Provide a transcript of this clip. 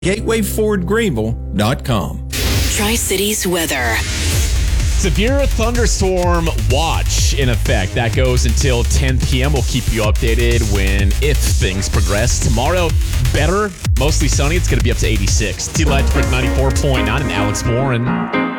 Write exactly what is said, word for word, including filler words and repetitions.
gateway ford greenville dot com. Tri-Cities weather. Severe thunderstorm watch in effect. That goes until ten p.m. We'll keep you updated when, if things progress. Tomorrow, better, mostly sunny. It's going to be up to eighty-six. T-Electric ninety-four point nine and Alex Warren.